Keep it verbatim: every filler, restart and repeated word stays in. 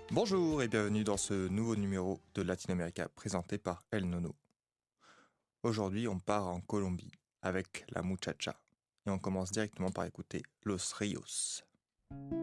Bonjour et bienvenue dans ce nouveau numéro de Latinoamérica présenté par El Nono. Aujourd'hui, on part en Colombie avec la muchacha et on commence directement par écouter Los Rios.